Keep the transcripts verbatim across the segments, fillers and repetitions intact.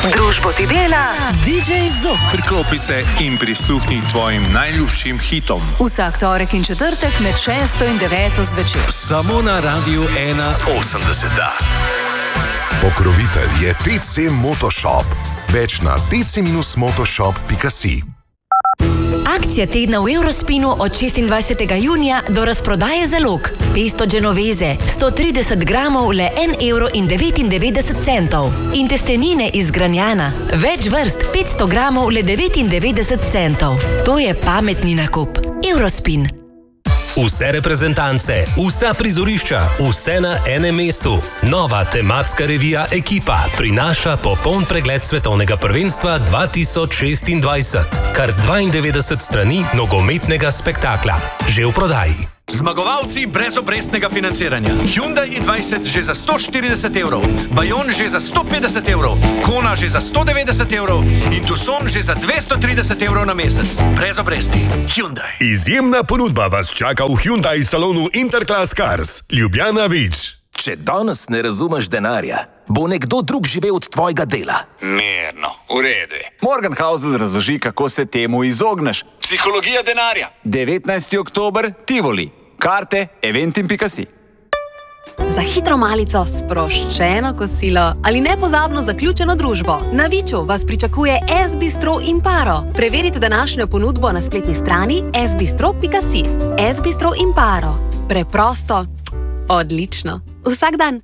Družbo ti dela D J Zok. Priklopi se in prisluhni tvojim najljubšim hitom. Vsak torek in četrtek med šesto in deveto zvečer. Samo na Radiu ena osemdeset. Pokrovitelj je T C Motoshop. Več na t c motoshop pika si. Akcija tedna v Eurospinu od šestindvajsetega junija do razprodaje zalog. Pesto genoveze, sto trideset gramov, le en evro in devetindevetdeset centov. In testenine iz Granjana, več vrst, petsto gramov, le devetindevetdeset centov. To je pametni nakup. Eurospin. Vse reprezentance, vsa prizorišča, vse na enem mestu. Nova tematska revija Ekipa prinaša popoln pregled svetovnega prvenstva dva tisoč šestindvajset. Kar dvaindevetdeset strani nogometnega spektakla. Že v prodaji. Zmagovalci brez obrestnega financiranja. Hyundai i dvajset že za sto štirideset evrov, Bayon že za sto petdeset evrov, Kona že za sto devetdeset evrov in Tucson že za dvesto trideset evrov na mesec. Brez obresti. Hyundai. Izjemna ponudba vas čaka v Hyundai salonu Interclass Cars. Ljubljana Vič. Če danes ne razumeš denarja, bo nekdo drug živel od tvojega dela. Mirno, v redu. Morgan Housel razloži, kako se temu izogneš. Psihologija denarja. devetnajsti oktober, Tivoli. Karte eventim pika si. Za hitro malico, sproščeno kosilo ali nepozabno zaključeno družbo. Na Viču vas pričakuje S-Bistro Imparo. Preverite današnjo ponudbo na spletni strani s bistro pika si. S-Bistro Imparo. Preprosto, odlično. Vsak dan.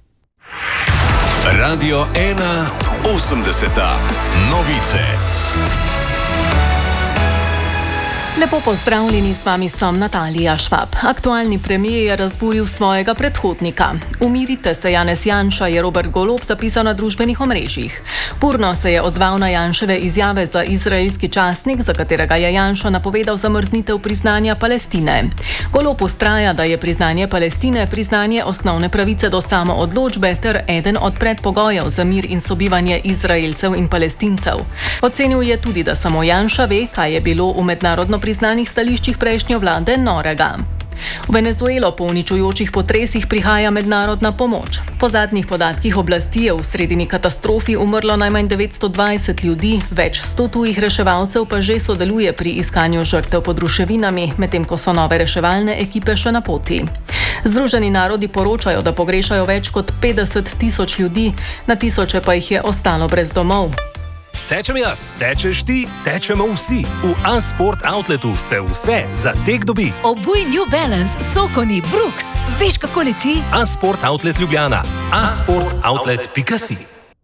Radio ena osemdeset. Novice. Lepo pozdravljeni, z vami sem Natalija Švab. Aktualni premijer je razburil svojega predhodnika. Umirite se, Janez Janša, je Robert Golob zapisal na družbenih omrežjih. Burno se je odzval na Janševe izjave za izraelski časnik, za katerega je Janša napovedal zamrznitev priznanja Palestine. Golob vztraja, da je priznanje Palestine priznanje osnovne pravice do samoodločbe ter eden od predpogojev za mir in sobivanje Izraelcev in Palestincev. Ocenil je tudi, da samo Janša ve, kaj je bilo v mednarodno priznanih stališčih prejšnje vlade norega. V Venezuelo po uničujočih potresih prihaja mednarodna pomoč. Po zadnjih podatkih oblasti je v sredini katastrofi umrlo najmanj devetsto dvajset ljudi, več sto tujih reševalcev pa že sodeluje pri iskanju žrtev pod ruševinami, medtem ko so nove reševalne ekipe še na poti. Združeni narodi poročajo, da pogrešajo več kot petdeset tisoč ljudi, na tisoče pa jih je ostalo brez domov. Tečem jaz, tečeš ti, tečemo vsi. V A-Sport Outletu se vse za tek dobi. Obuj New Balance, Sokoni, Brooks. Veš, kako leti? A-Sport Outlet Ljubljana. a sport outlet pika si.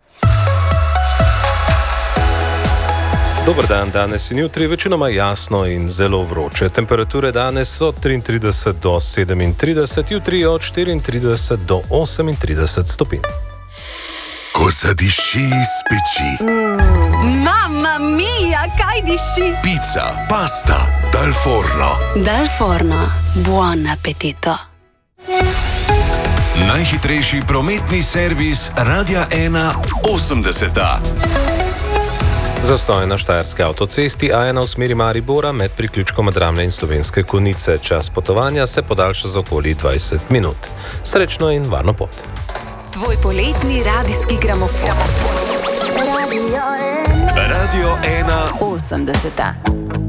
Dober dan, danes in jutri večinoma jasno in zelo vroče. Temperature danes so triintrideset do sedemintrideset, jutri od štiriintrideset do osemintrideset stopinj. Ko zadiši iz peči. Mamma mia, kaj diši? Pizza, pasta, dal forno. Dal forno, buon appetito. Najhitrejši prometni servis Radia ena osemdeset. Zastoj na štajerski avtocesti A ena v smeri Maribora med priključkom Dramlje in Slovenske Konjice. Čas potovanja se podaljša za okoli dvajset minut. Srečno in varno pot. Tvoj poletni radijski gramofon. Radio ena osemdeset.